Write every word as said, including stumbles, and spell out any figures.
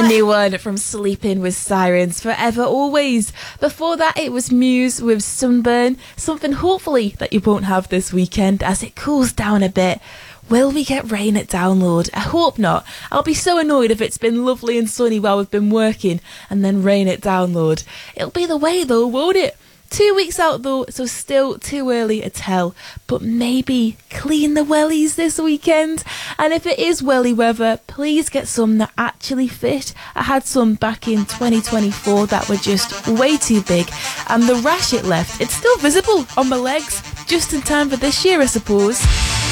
A new one from Sleeping with Sirens, Forever Always. Before that, it was Muse with Sunburn, something hopefully that you won't have this weekend as it cools down a bit. Will we get rain at Download? I hope not. I'll be so annoyed if it's been lovely and sunny while we've been working and then rain at Download. It'll be the way though, won't it? Two weeks out though, so still too early to tell. But maybe clean the wellies this weekend. And if it is welly weather, please get some that actually fit. I had some back in twenty twenty-four that were just way too big. And the rash it left, it's still visible on my legs. Just in time for this year, I suppose.